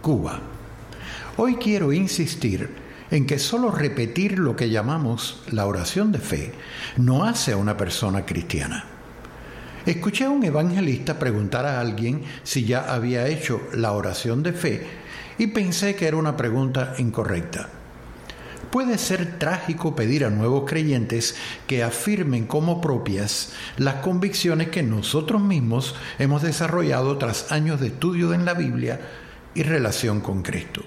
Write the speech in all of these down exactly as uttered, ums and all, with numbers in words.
Cuba. Hoy quiero insistir en que solo repetir lo que llamamos la oración de fe no hace a una persona cristiana. Escuché a un evangelista preguntar a alguien si ya había hecho la oración de fe y pensé que era una pregunta incorrecta. Puede ser trágico pedir a nuevos creyentes que afirmen como propias las convicciones que nosotros mismos hemos desarrollado tras años de estudio en la Biblia y relación con Cristo.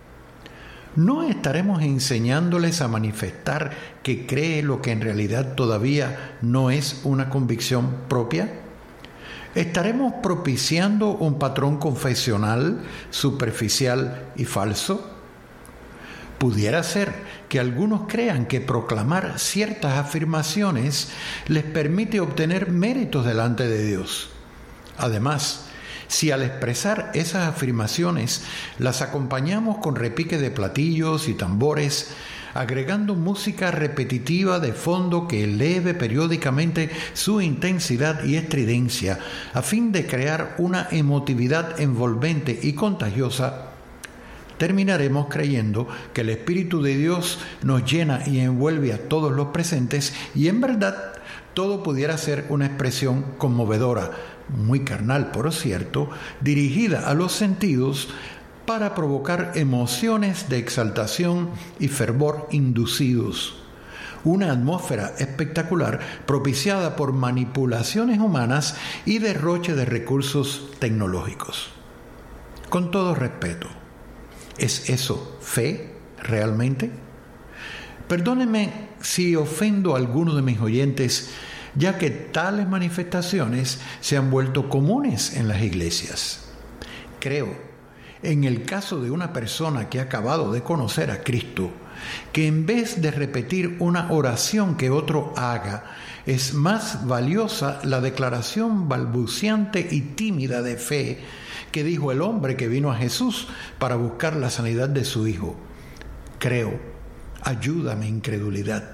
¿No estaremos enseñándoles a manifestar que cree lo que en realidad todavía no es una convicción propia? ¿Estaremos propiciando un patrón confesional, superficial y falso? Pudiera ser que algunos crean que proclamar ciertas afirmaciones les permite obtener méritos delante de Dios. Además, si al expresar esas afirmaciones las acompañamos con repique de platillos y tambores, agregando música repetitiva de fondo que eleve periódicamente su intensidad y estridencia a fin de crear una emotividad envolvente y contagiosa, terminaremos creyendo que el Espíritu de Dios nos llena y envuelve a todos los presentes y en verdad todo pudiera ser una expresión conmovedora, muy carnal por cierto, dirigida a los sentidos para provocar emociones de exaltación y fervor inducidos. Una atmósfera espectacular propiciada por manipulaciones humanas y derroche de recursos tecnológicos. Con todo respeto, ¿es eso fe realmente? Perdónenme si ofendo a alguno de mis oyentes, ya que tales manifestaciones se han vuelto comunes en las iglesias. Creo, en el caso de una persona que ha acabado de conocer a Cristo, que en vez de repetir una oración que otro haga, es más valiosa la declaración balbuciante y tímida de fe que dijo el hombre que vino a Jesús para buscar la sanidad de su hijo. Creo, ayuda a mi incredulidad,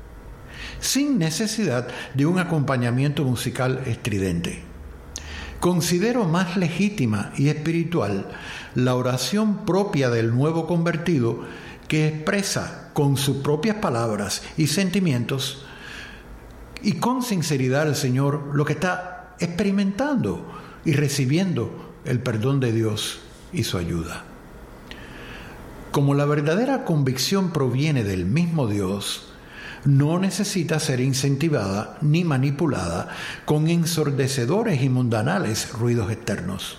sin necesidad de un acompañamiento musical estridente. Considero más legítima y espiritual la oración propia del nuevo convertido que expresa con sus propias palabras y sentimientos y con sinceridad al Señor lo que está experimentando y recibiendo el perdón de Dios y su ayuda. Como la verdadera convicción proviene del mismo Dios, no necesita ser incentivada ni manipulada con ensordecedores y mundanales ruidos externos.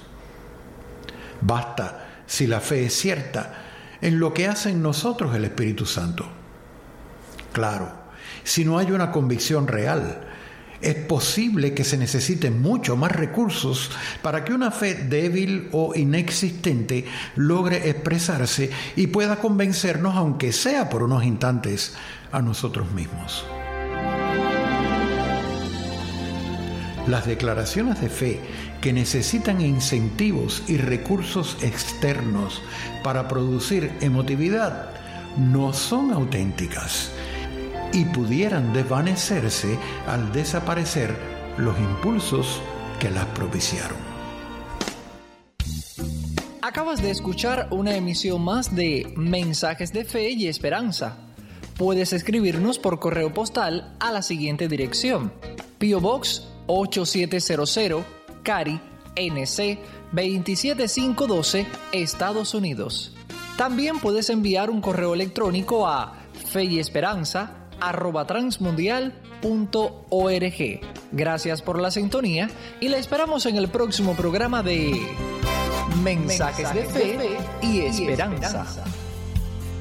Basta, si la fe es cierta, en lo que hace en nosotros el Espíritu Santo. Claro, si no hay una convicción real, es posible que se necesiten mucho más recursos para que una fe débil o inexistente logre expresarse y pueda convencernos, aunque sea por unos instantes, a nosotros mismos. Las declaraciones de fe que necesitan incentivos y recursos externos para producir emotividad no son auténticas y pudieran desvanecerse al desaparecer los impulsos que las propiciaron. Acabas de escuchar una emisión más de Mensajes de Fe y Esperanza. Puedes escribirnos por correo postal a la siguiente dirección: P O Box ocho siete cero cero, Cary, N C veintisiete mil quinientos doce, Estados Unidos. También puedes enviar un correo electrónico a fe y esperanza arroba transmundial punto org. Gracias por la sintonía y la esperamos en el próximo programa de Mensajes, Mensajes de Fe y Esperanza. Y esperanza.